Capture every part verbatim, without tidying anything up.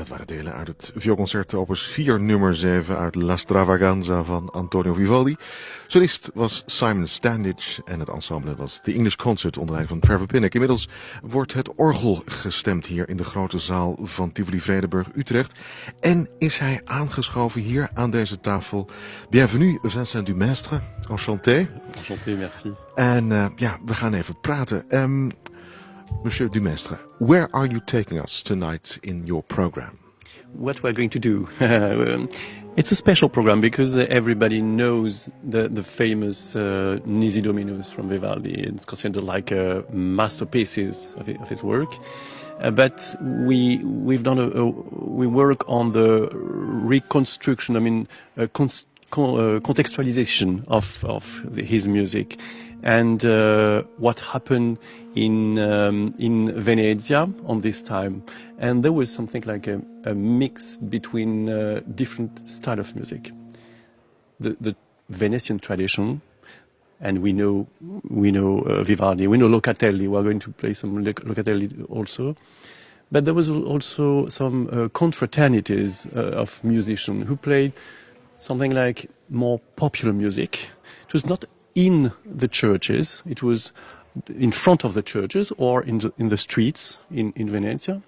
Dat waren delen uit het vioolconcert opus vier nummer zeven uit La Stravaganza van Antonio Vivaldi. Solist was Simon Standage en het ensemble was The English Concert onder leiding van Trevor Pinnock. Inmiddels wordt het orgel gestemd hier in de grote zaal van Tivoli Vredenburg Utrecht. En is hij aangeschoven hier aan deze tafel. Bienvenue Vincent Dumestre, enchanté. Enchanté, merci. En uh, ja, we gaan even praten. Um, Monsieur Dumestre, where are you taking us tonight in your program? What we're going to do? um, it's a special program because uh, everybody knows the, the famous uh, Nisi Dominus from Vivaldi. It's considered like uh, masterpieces of, of his work. Uh, but we we've done a, a we work on the reconstruction. I mean, uh, cons- con- uh, contextualization of of the, his music. And uh, what happened in um, in Venezia on this time, and there was something like a, a mix between uh, different style of music. The the Venetian tradition, and we know we know uh, Vivaldi, we know Locatelli. We are going to play some Locatelli also, but there was also some uh, confraternities uh, of musicians who played something like more popular music. It was not in the churches, it was in front of the churches or in the, in the streets in, in Venezia.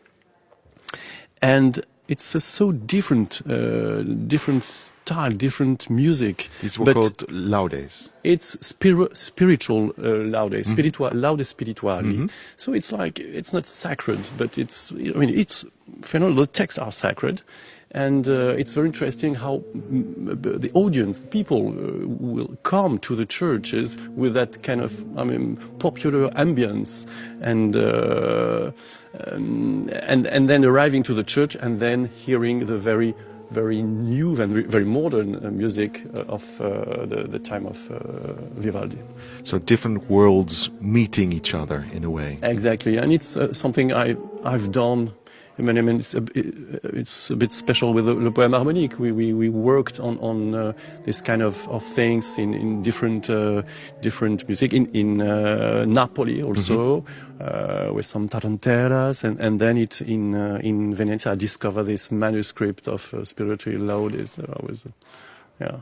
And it's a so different, uh, different style, different music. These were called laudes. It's spir- spiritual uh, laudes, Mm-hmm. spiritua- laudes spirituali. Mm-hmm. So it's like, it's not sacred, but it's, I mean, it's phenomenal. The texts are sacred. And uh, it's very interesting how mm, the audience, the people, uh, will come to the churches with that kind of, I mean, popular ambience, and uh, um, and and then arriving to the church and then hearing the very, very new and very modern uh, music of uh, the the time of uh, Vivaldi. So different worlds meeting each other in a way. Exactly, and it's uh, something I I've done. I mean, I mean, it's a, it's a bit special with the, the Poème Harmonique. We, we, we worked on, on uh, this kind of, of things in, in different uh, different music. In, in uh, Napoli also, mm-hmm. uh, with some tarantellas, and, and then it in uh, in Venice I discovered this manuscript of uh, Spiritual Laudes. So I was, uh, yeah.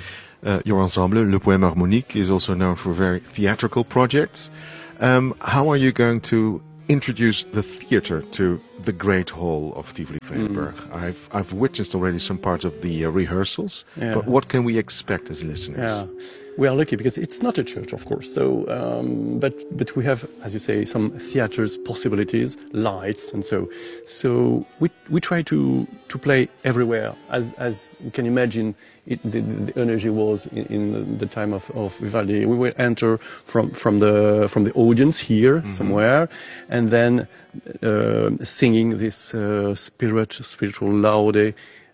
Uh, your ensemble, Le Poème Harmonique, is also known for very theatrical projects. Um, how are you going to introduce the theatre to the Great Hall of Tivoli Vredenburg? Mm. I've I've witnessed already some parts of the uh, rehearsals, yeah. But what can we expect as listeners? Yeah, we are lucky because it's not a church, of course. So, um, but but we have, as you say, some theatre's possibilities, lights, and so so we we try to to play everywhere. As as you can imagine, it, the, the energy was in, in the time of, of Vivaldi. We will enter from from the from the audience here mm-hmm. somewhere, and then uh, singing this uh, spirit spiritual laude.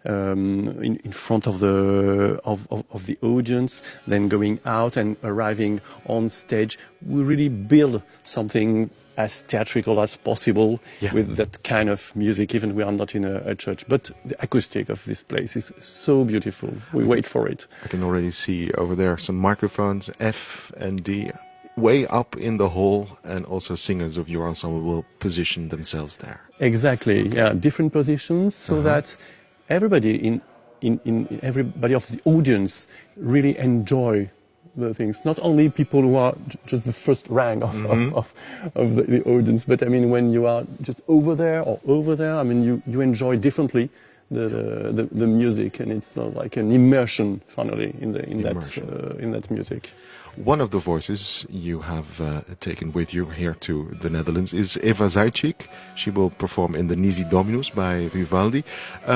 Um, in, in front of the of, of, of the audience, then going out and arriving on stage, we really build something as theatrical as possible yeah. with that kind of music, even we are not in a, a church. But the acoustic of this place is so beautiful. We I wait for it. I can already see over there some microphones, F and D, way up in the hall, and also singers of your ensemble will position themselves there. Exactly, yeah, different positions, so uh-huh. that everybody in, in, in everybody of the audience really enjoy the things. Not only people who are j- just the first rank of, mm-hmm. of, of, of the, the audience, but I mean when you are just over there or over there, I mean you, you enjoy differently the, the, the, the music, and it's not like an immersion finally in the in immersion. that uh, in that music. One of the voices you have uh, taken with you here to the Netherlands is Eva Zajcik. She will perform in the Nisi Dominus by Vivaldi,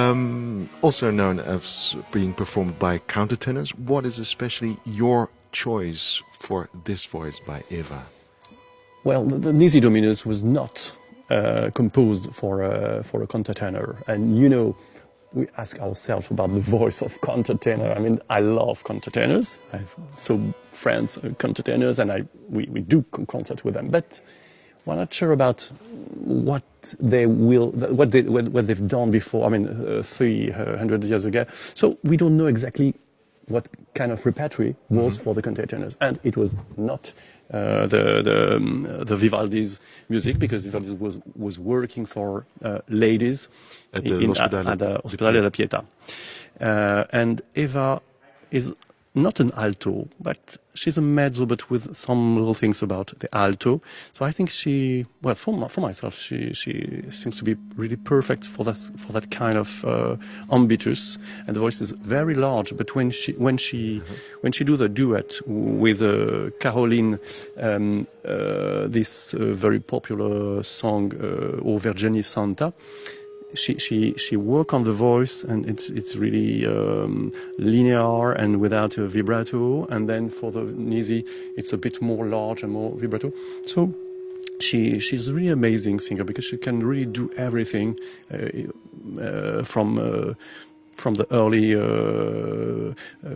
um, also known as being performed by countertenors. What is especially your choice for this voice by Eva? Well, the, the Nisi Dominus was not uh, composed for a, for a countertenor, and you know, we ask ourselves about the voice of countertenor. I mean, I love countertenors. I have so friends uh, countertenors, and I we, we do concert with them. But we're not sure about what they will, what they what, what they've done before. I mean, uh, three hundred years ago. So we don't know exactly what kind of repertory was mm-hmm. for the countertenors, and it was not uh, the the, um, the Vivaldi's music, because Vivaldi was was working for uh, ladies at the in, at, at the Ospedale della Pietà, uh, and Eva is not an alto, but she's a mezzo, but with some little things about the alto. So I think she, well, for, my, for myself, she she seems to be really perfect for that for that kind of uh, ambitus, and the voice is very large. But when she when she mm-hmm. when she do the duet with uh, Caroline, um, uh, this uh, very popular song uh, O Vergine Santa. She she she work on the voice, and it's it's really um, linear and without a vibrato. And then for the Nisi, it's a bit more large and more vibrato. So she she's a really amazing singer, because she can really do everything uh, uh, from. Uh, From the early uh,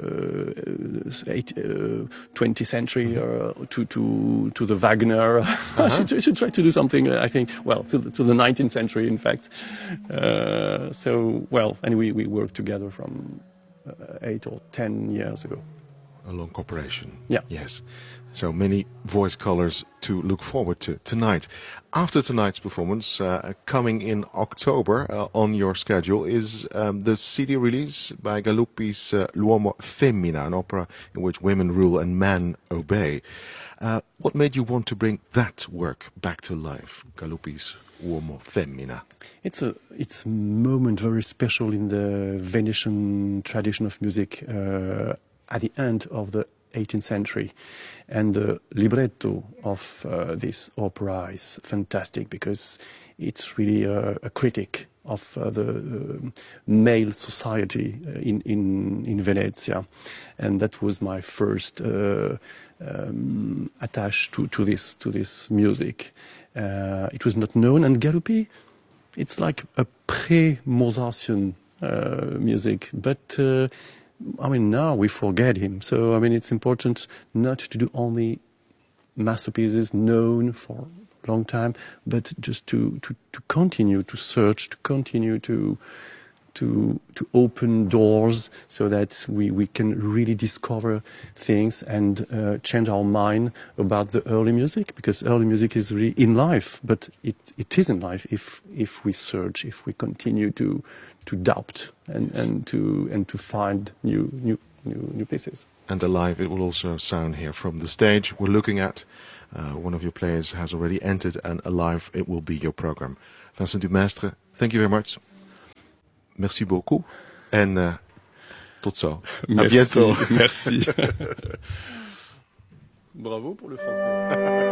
uh, eight, uh, twentieth century uh, to to to the Wagner, uh-huh. she, she tried to do something. I think, well, to the, to the nineteenth century, in fact. Uh, so, well, and we we worked together from uh, eight or ten years ago. A long cooperation. Yeah. Yes. So many voice colors to look forward to tonight. After tonight's performance, uh, coming in October uh, on your schedule is um, the C D release by Galuppi's uh, L'Uomo Femmina, an opera in which women rule and men obey. Uh, what made you want to bring that work back to life, Galuppi's Uomo Femmina? It's a it's a moment very special in the Venetian tradition of music uh, at the end of the eighteenth century, and the libretto of uh, this opera is fantastic, because it's really a, a critic of uh, the uh, male society in, in in Venezia, and that was my first uh, um, attach to, to this to this music. Uh, it was not known, and Galuppi, it's like a pre-Mozartian uh, music, but. Uh, I mean, now we forget him. So, I mean, it's important not to do only masterpieces known for a long time, but just to, to, to continue to search, to continue to to to open doors, so that we, we can really discover things and uh, change our mind about the early music, because early music is really in life, but it, it is in life if if we search, if we continue to to doubt and, and to and to find new new new new pieces. And alive it will also sound here from the stage we're looking at. Uh, one of your players has already entered, and alive it will be your program. Vincent Dumestre, thank you very much. Merci beaucoup. En uh, tot zo. Merci. À bientôt. Merci. Bravo pour le français.